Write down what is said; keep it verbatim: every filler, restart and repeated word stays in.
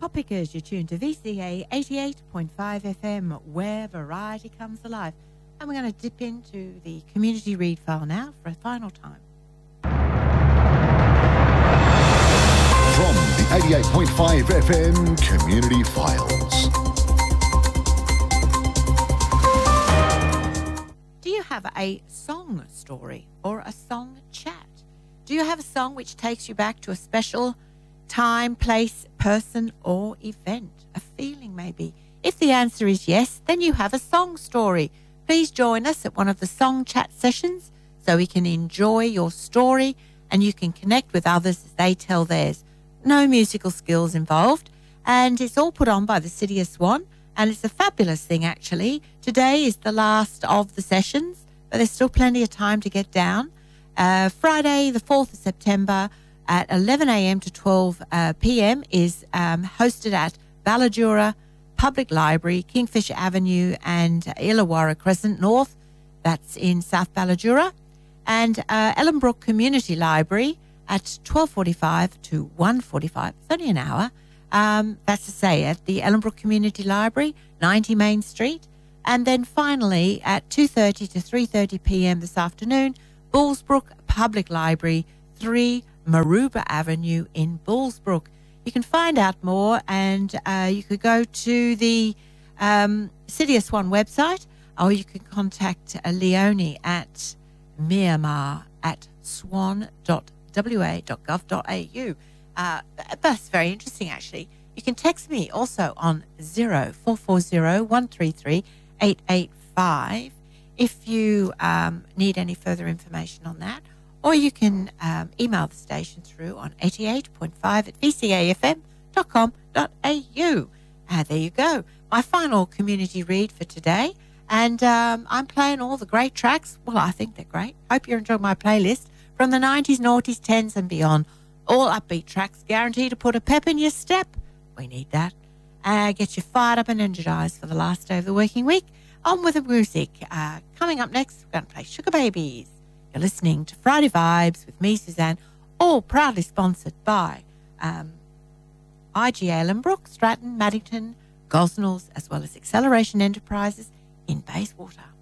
Pickers, you're tuned to V C A eighty-eight point five F M, where variety comes alive. And we're going to dip into the community read file now for a final time. From the eighty-eight point five F M Community Files. Do you have a song story or a song chat? Do you have a song which takes you back to a special time, place, person, or event? A feeling, maybe? If the answer is yes, then you have a song story. Please join us at one of the song chat sessions so we can enjoy your story and you can connect with others as they tell theirs. No musical skills involved, and it's all put on by the City of Swan, and it's a fabulous thing, actually. Today is the last of the sessions, but there's still plenty of time to get down. Uh, Friday, the fourth of September, at eleven a.m. to twelve p.m. is um, hosted at Ballajura Public Library, Kingfisher Avenue and Illawarra Crescent North. That's in South Ballajura. And uh, Ellenbrook Community Library at twelve forty-five to one forty-five. It's only an hour. Um, that's to say, at the Ellenbrook Community Library, ninety Main Street. And then finally, at two thirty to three thirty p.m. this afternoon, Bullsbrook Public Library, three Maroubra Avenue in Bullsbrook. You can find out more, and uh, you could go to the um, City of Swan website, or you can contact uh, Leonie at Myanmar at swan dot w a dot gov dot a u. Uh, that's very interesting, actually. You can text me also on zero four four zero one three three eight eight five if you um, need any further information on that. Or you can um, email the station through on eighty-eight point five at v c a f m dot com dot a u. Uh, there you go. My final community read for today. And um, I'm playing all the great tracks. Well, I think they're great. Hope you're enjoying my playlist from the nineties, noughties, tens and beyond. All upbeat tracks, guaranteed to put a pep in your step. We need that. Uh, get you fired up and energized for the last day of the working week. On with the music. Uh, coming up next, we're going to play Sugar Babies. You're listening to Friday Vibes with me, Suzanne, all proudly sponsored by um, I G A Ellenbrook, Stratton, Maddington, Gosnells, as well as Acceleration Enterprises in Bayswater.